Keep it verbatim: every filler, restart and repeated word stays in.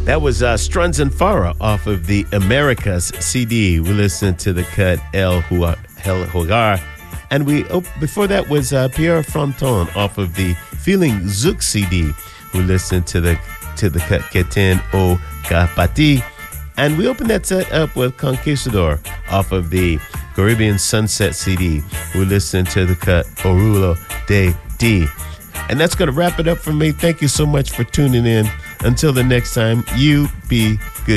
That was uh, Struns and Farah off of the Americas C D. We listened to the cut El Hogar. And we oh, before that was uh, Pierre Fronton off of the Feeling Zouk C D. We listened to the to the cut Keten O Kapati. And we opened that set up with Conquistador off of the Caribbean Sunset C D. We listened to the cut Orulo de D. And that's going to wrap it up for me. Thank you so much for tuning in. Until the next time, you be good.